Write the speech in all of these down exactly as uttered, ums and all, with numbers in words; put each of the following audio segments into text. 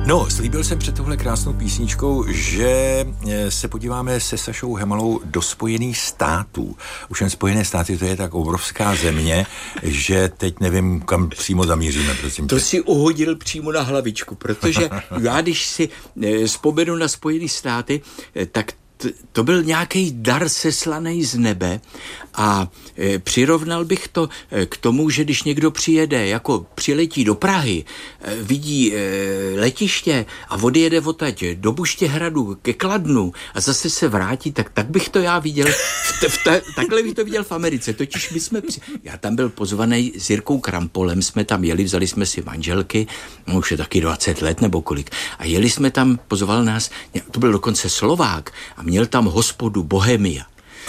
No, slíbil jsem před tohle krásnou písničkou, že se podíváme se Sašou Hemalou do Spojených států. Už jen Spojené státy, to je tak obrovská země, že teď nevím, kam přímo zamíříme, prosím To tě. si uhodil přímo na hlavičku, protože já, když si vzpomenu na Spojené státy, tak to byl nějaký dar seslaný z nebe a e, přirovnal bych to e, k tomu, že když někdo přijede, jako přiletí do Prahy, e, vidí e, letiště a odjede odtaď do Buštěhradu ke Kladnu a zase se vrátí, tak tak bych to já viděl, v t, v t, takhle bych to viděl v Americe. Totiž my jsme, při, já tam byl pozvaný s Jirkou Krampolem, jsme tam jeli, vzali jsme si manželky, no už je taky dvacet let nebo kolik, a jeli jsme tam, pozval nás, to byl dokonce Slovák a měl tam hospodu Bohemia.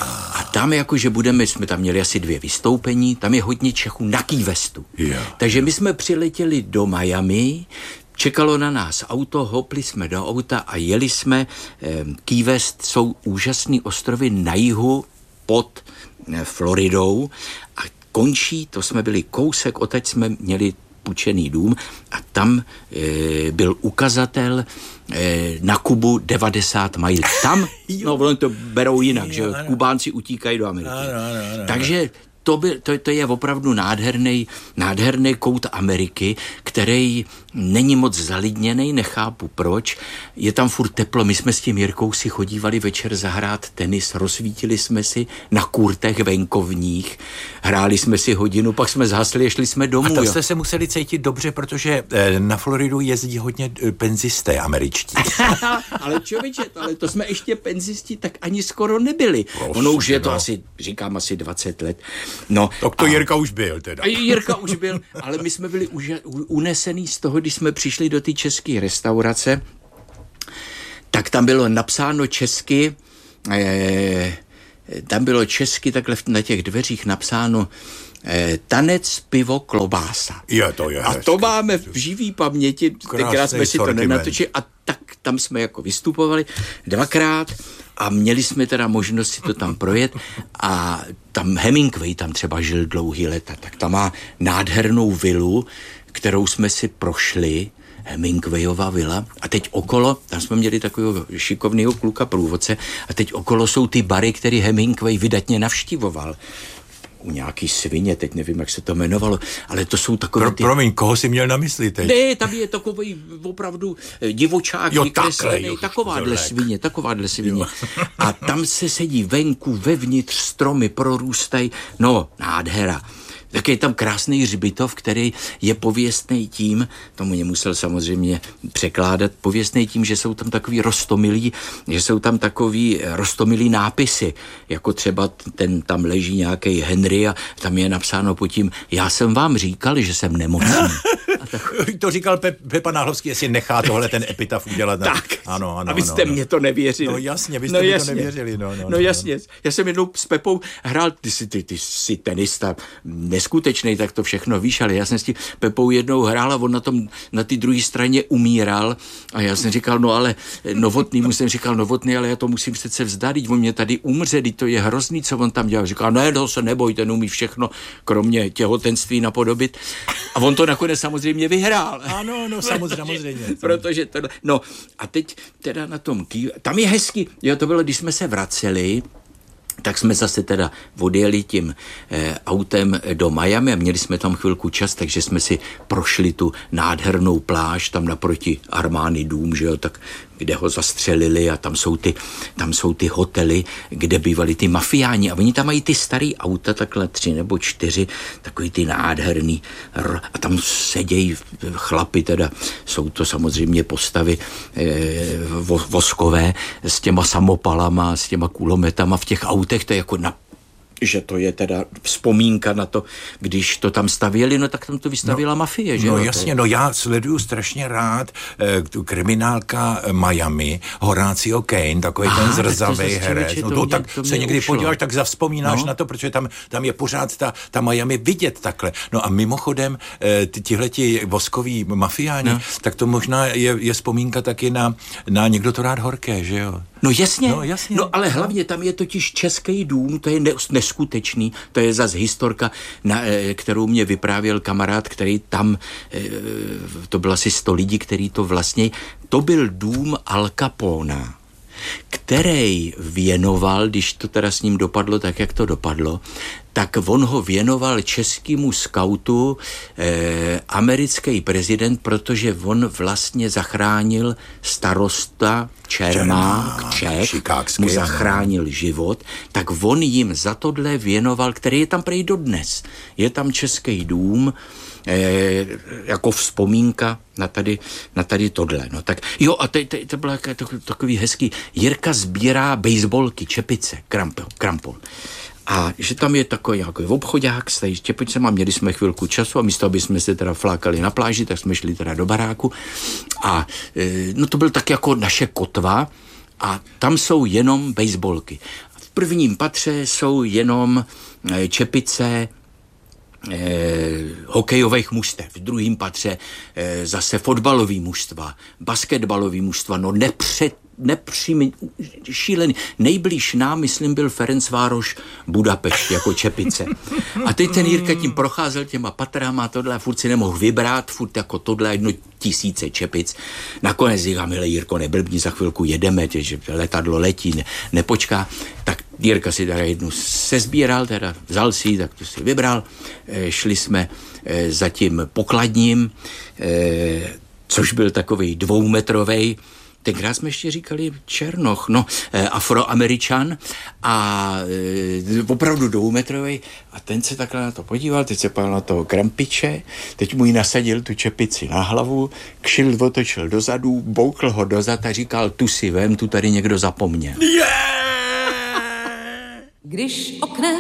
A tam jakože budeme, jsme tam měli asi dvě vystoupení, tam je hodně Čechů na Key Westu. Yeah. Takže my jsme přiletěli do Miami, čekalo na nás auto, hopli jsme do auta a jeli jsme. Key West jsou úžasný ostrovy na jihu pod Floridou a končí, to jsme byli kousek, odtaď jsme měli půjčený dům a tam e, byl ukazatel e, na Kubu devadesát majlů. Tam, no oni to berou jinak, že Kubánci utíkají do Ameriky. Takže to, by, to, to je opravdu nádherný, nádherný kout Ameriky, který není moc zalidněný, nechápu proč. Je tam furt teplo, my jsme s tím Jirkou si chodívali večer zahrát tenis, rozsvítili jsme si na kurtech venkovních, hráli jsme si hodinu, pak jsme zhasli a šli jsme domů. A to jo. jste se museli cítit dobře, protože na Floridu jezdí hodně penzisté američtí. Ale člověče, ale to jsme ještě penzisti tak ani skoro nebyli. Prostě, ono už je to no. asi, říkám, asi dvacet let. No, Tak to a, Jirka už byl teda. A Jirka už byl, ale my jsme byli už unesený z toho, když jsme přišli do té české restaurace, tak tam bylo napsáno česky, eh, tam bylo česky takhle na těch dveřích napsáno eh, tanec, pivo, klobása. Je, to je a hezky. to máme v živý paměti, tenkrát jsme si sortiment. to nenatočili a tak tam jsme jako vystupovali dvakrát a měli jsme teda možnost si to tam projet a tam Hemingway tam třeba žil dlouhý leta, tak tam má nádhernou vilu, kterou jsme si prošli, Hemingwayova vila, a teď okolo, tam jsme měli takového šikovného kluka průvodce a teď okolo jsou ty bary, který Hemingway vydatně navštívoval. U nějaký svině, teď nevím, jak se to jmenovalo, ale to jsou takové Pro, ty... Promiň, koho jsi měl na mysli teď? Ne, tam je takový opravdu divočák Jo, vykreslený, takhle, takováhle jo, svině, takováhle svině. A tam se sedí venku, vevnitř stromy prorůstají, no, nádhera. Tak je tam krásný hřbitov, který je pověstný tím, tomu nemusel samozřejmě překládat, pověstný tím, že jsou tam takový roztomilí, že jsou tam takový roztomilí nápisy, jako třeba ten tam leží nějaký Henry a tam je napsáno pod tím, já jsem vám říkal, že jsem nemocný. Tak... To říkal Pe- Pepa Náhlovský, jestli nechá tohle ten epitaf udělat. Na... Tak, ano, ano, abyste ano, mě to nevěřili. No jasně, vy jste no, mi jasně. to nevěřili. No, no, no, no jasně, no. já jsem jednou s Pepou hrál, ty jsi, ty, ty jsi tenista neskutečnej, tak to všechno víš, ale já jsem s tím Pepou jednou hrál a on na tom, na té druhé straně umíral a já jsem říkal, no ale Novotný, mu jsem říkal, Novotný, ale já to musím přece vzdát, on mě tady umře, to je hrozný, co on tam dělal. Říkal, ne, to se neboj, ten umí všechno, kromě těhotenství napodobit. A on to nakonec samozřejmě vyhrál. Ano, no samozřejmě. Protože to, no a teď teda na tom Ký, tam je hezky, jo, to bylo, když jsme se vraceli, tak jsme zase teda odjeli tím e, autem do Miami a měli jsme tam chvilku čas, takže jsme si prošli tu nádhernou pláž, tam naproti Armány dům, že jo, tak kde ho zastřelili a tam jsou ty, tam jsou ty hotely, kde bývali ty mafiáni a oni tam mají ty starý auta, takhle tři nebo čtyři, takový ty nádherný a tam sedějí chlapi, teda jsou to samozřejmě postavy e, voskové s těma samopalama, s těma kulometama v těch autech, to je jako na že to je teda vzpomínka na to, když to tam stavěli, no tak tam to vystavila no, mafie, že no jo? jasně, no já sleduju strašně rád eh, tu kriminálka Miami, Horatio Caine, takový ah, ten zrzavej herec. No to, to tak to se někdy ušlo. Podíváš, tak zavzpomínáš no. na to, protože tam, tam je pořád ta, ta Miami vidět takhle. No a mimochodem, eh, tihleti voskoví mafiáni, no. tak to možná je, je vzpomínka taky na, na Někdo to rád horké, že jo? No jasně, no, jasně. No ale hlavně tam je totiž český dům, to je neskutečný, to je zas historka, na, kterou mě vyprávěl kamarád, který tam, to bylo asi sto lidí, který to vlastně, to byl dům Al Capona, který věnoval, když to teda s ním dopadlo tak, jak to dopadlo, tak on ho věnoval českému skautu eh, americký prezident, protože on vlastně zachránil starosta Čermák, Čech, mu zachránil život, tak on jim za tohle věnoval, který je tam prej dodnes. Je tam český dům, E, jako vzpomínka na tady, na tady tohle. No tak, jo, a to, to, to bylo takový hezký. Jirka sbírá baseballky, čepice, krampol, krampol. A že tam je takový nějaký obchodák s tady čepicema, měli jsme chvilku času a místo, aby jsme se teda flákali na pláži, tak jsme šli teda do baráku a e, no to byl tak jako naše kotva a tam jsou jenom baseballky. V prvním patře jsou jenom e, čepice Eh, hokejových mužstev, v druhém patře eh, zase fotbalový mužstva, basketbalový mužstva, no nepřed, nepřím, šílený. Nejblíž nám, myslím, byl Ferencvároš Budapešť jako čepice. A teď ten Jirka tím procházel těma patrama a tohle a furt si nemohl vybrat, furt jako tohle jedno tisíce čepic. Nakonec říkám, milé Jirko, neblbni, za chvilku jedeme, že letadlo letí, ne, nepočká. Tak Jirka si teda jednu sezbíral, teda vzal si, tak to si vybral. E, šli jsme e, za tím pokladním, e, což byl takovej dvoumetrovej. Tenkrát jsme ještě říkali Černoch, no, e, Afroameričan a e, opravdu dvoumetrovej a ten se takhle na to podíval, teď se podíval na toho krampiče, teď mu ji nasadil tu čepici na hlavu, kšil otočil dozadu, boukl ho dozad a říkal, tu si vem, tu tady někdo zapomněl. Yeah! Když oknem